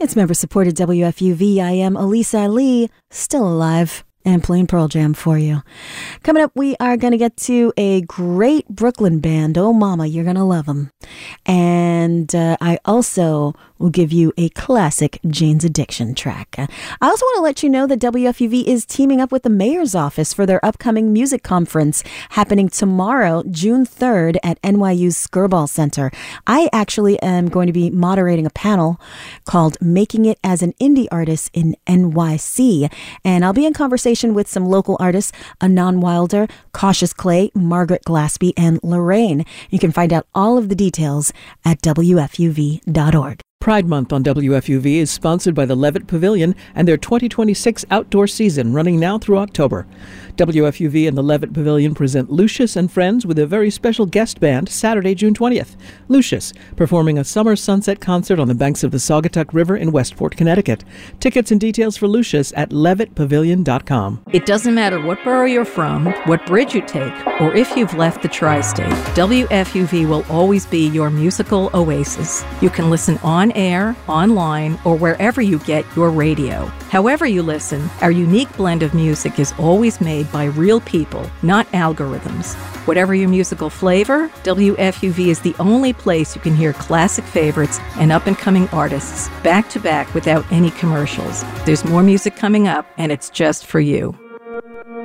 It's member-supported WFUV. I am Elisa Lee, still alive and playing Pearl Jam for you. Coming up, we are going to get to a great Brooklyn band. Oh, mama, you're going to love them. And I also will give you a classic Jane's Addiction track. I also want to let you know that WFUV is teaming up with the Mayor's Office for their upcoming music conference happening tomorrow, June 3rd at NYU's Skirball Center. I actually am going to be moderating a panel called Making It as an Indie Artist in NYC. And I'll be in conversation with some local artists, Anon Wilder, Cautious Clay, Margaret Glaspie, and Lorraine. You can find out all of the details at WFUV.org. Pride Month on WFUV is sponsored by the Levitt Pavilion and their 2026 outdoor season running now through October. WFUV and the Levitt Pavilion present Lucius and Friends with a very special guest band Saturday, June 20th. Lucius, performing a summer sunset concert on the banks of the Saugatuck River in Westport, Connecticut. Tickets and details for Lucius at levittpavilion.com. It doesn't matter what borough you're from, what bridge you take, or if you've left the tri-state, WFUV will always be your musical oasis. You can listen on air, online, or wherever you get your radio. However you listen, our unique blend of music is always made by real people, not algorithms. Whatever your musical flavor, WFUV is the only place you can hear classic favorites and up-and-coming artists back to back without any commercials. There's more music coming up, and it's just for you.